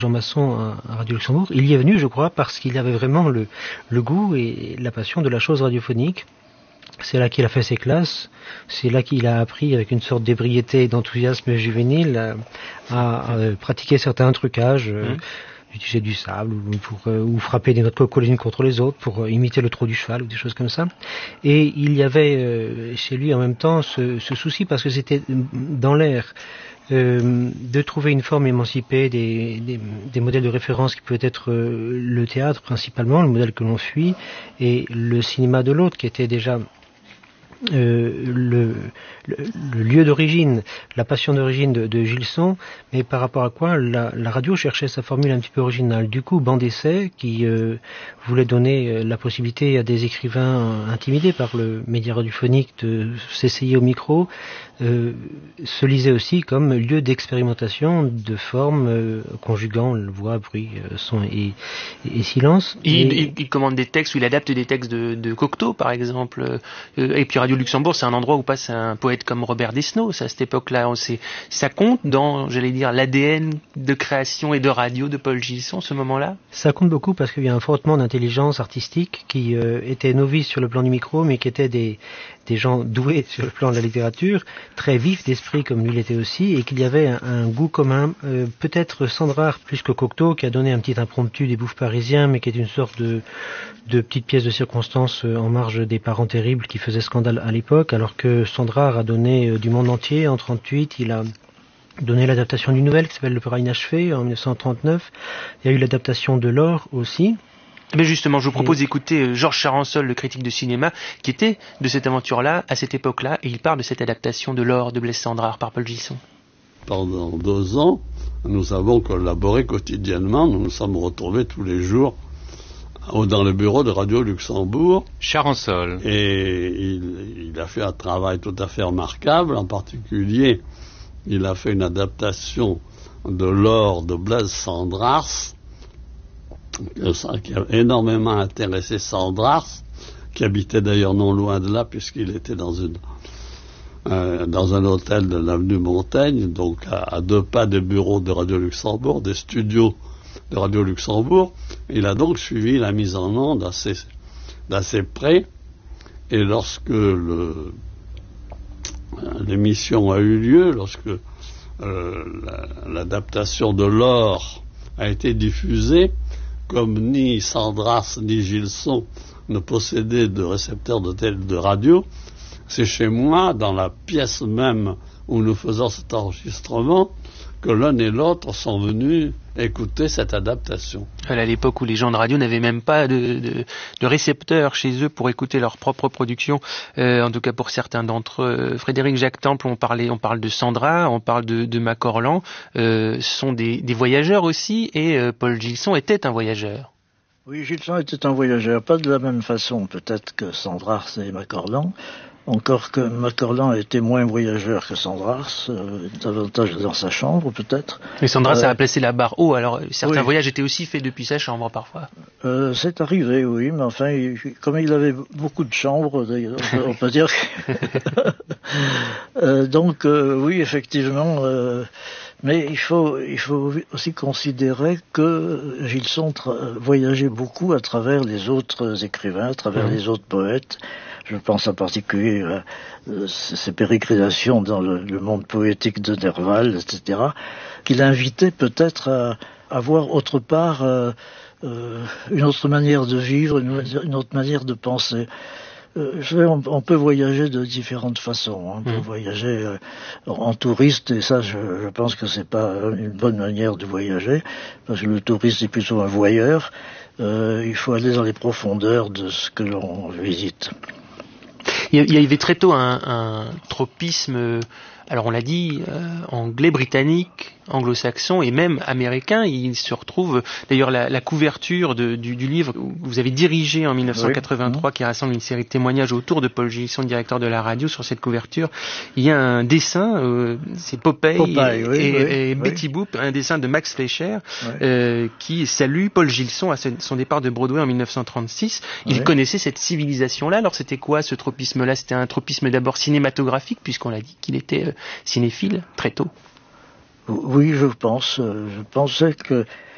Jean Masson à Radio Luxembourg. Il y est venu, je crois, parce qu'il avait vraiment le goût et la passion de la chose radiophonique. C'est là qu'il a fait ses classes, c'est là qu'il a appris avec une sorte d'ébriété et d'enthousiasme juvénile à pratiquer certains trucages, utiliser du sable ou frapper des noix de coco les unes contre les autres pour imiter le trot du cheval ou des choses comme ça. Et il y avait chez lui en même temps ce souci, parce que c'était dans l'air, de trouver une forme émancipée des modèles de référence qui peut être le théâtre principalement, le modèle que l'on suit, et le cinéma de l'autre, qui était déjà le lieu d'origine, la passion d'origine de Gilson, mais par rapport à quoi la radio cherchait sa formule un petit peu originale. Du coup, Banc d'essai, qui voulait donner la possibilité à des écrivains intimidés par le média radiophonique de s'essayer au micro, se lisait aussi comme lieu d'expérimentation de formes conjuguant voix, bruit, son et silence. Il commande des textes, ou il adapte des textes de Cocteau, par exemple, et puis Radio Luxembourg, c'est un endroit où passe un poète comme Robert Desnos. À cette époque-là, ça compte dans, j'allais dire, l'ADN de création et de radio de Paul Gilson, ce moment-là? Ça compte beaucoup, parce qu'il y a un frottement d'intelligence artistique qui était novice sur le plan du micro, mais qui étaient des gens doués sur le plan de la littérature, très vifs d'esprit comme lui l'était aussi, et qu'il y avait un goût commun, peut-être Sandrard plus que Cocteau, qui a donné un petit impromptu des Bouffes parisiens, mais qui est une sorte de petite pièce de circonstance en marge des Parents terribles qui faisait scandale à l'époque, alors que Sandrard a donné du monde entier. En 1938, il a donné l'adaptation d'une nouvelle qui s'appelle L'Opéra inachevé en 1939. Il y a eu l'adaptation de L'Or aussi. Mais justement, je vous propose d'écouter Georges Charansol, le critique de cinéma, qui était de cette aventure-là, à cette époque-là, et il parle de cette adaptation de L'Or de Blaise Sandrard par Paul Gilson. Pendant 2 ans, nous avons collaboré quotidiennement, nous nous sommes retrouvés tous les jours dans le bureau de Radio Luxembourg. Charansol. Et il a fait un travail tout à fait remarquable. En particulier, il a fait une adaptation de L'Or de Blaise Sandrard, qui a énormément intéressé Sandrard, qui habitait d'ailleurs non loin de là, puisqu'il était dans un hôtel de l'avenue Montaigne, donc à 2 pas des bureaux de Radio Luxembourg, des studios de Radio Luxembourg. Il a donc suivi la mise en onde d'assez près, et lorsque l'émission a eu lieu, lorsque l'adaptation de L'Or a été diffusée, comme ni Sandrard ni Gilson ne possédaient de récepteurs de radio, c'est chez moi, dans la pièce même où nous faisons cet enregistrement, que l'un et l'autre sont venus écouter cette adaptation. À l'époque où les gens de radio n'avaient même pas de récepteurs chez eux pour écouter leur propre production, en tout cas pour certains d'entre eux. Frédéric Jacques Temple, on parle de Sandra, on parle de Macorlan, sont des voyageurs aussi, et Paul Gilson était un voyageur. Oui, Gilson était un voyageur, pas de la même façon peut-être que Sandrard et Macorlan. Encore que Macorlan était moins voyageur que Sandrard, davantage dans sa chambre peut-être. Mais Sandrard a placé la barre haut, alors certains voyages étaient aussi faits depuis sa chambre parfois. C'est arrivé, oui, mais enfin, comme il avait beaucoup de chambres, on peut dire donc oui, effectivement, mais il faut aussi considérer que Gilson voyageait beaucoup à travers les autres écrivains, à travers les autres poètes. Je pense en particulier à ses pérégrinations dans le monde poétique de Nerval, etc., qu'il invitait peut-être à voir autre part une autre manière de vivre, une autre manière de penser. On peut voyager de différentes façons. On peut voyager en touriste, et ça, je pense que c'est pas une bonne manière de voyager, parce que le touriste est plutôt un voyeur. Il faut aller dans les profondeurs de ce que l'on visite. Il y avait très tôt un tropisme, alors on l'a dit, anglais, britannique, anglo-saxon et même américain. Il se retrouve, d'ailleurs la couverture du livre que vous avez dirigé en 1983, qui rassemble une série de témoignages autour de Paul Gilson, directeur de la radio. Sur cette couverture, il y a un dessin, c'est Popeye et Betty Boop, un dessin de Max Fleischer, qui salue Paul Gilson à son départ de Broadway en 1936. Il connaissait cette civilisation-là. Alors c'était quoi ce tropisme-là? C'était un tropisme d'abord cinématographique, puisqu'on l'a dit qu'il était cinéphile très tôt. Oui, je pense. Je pensais que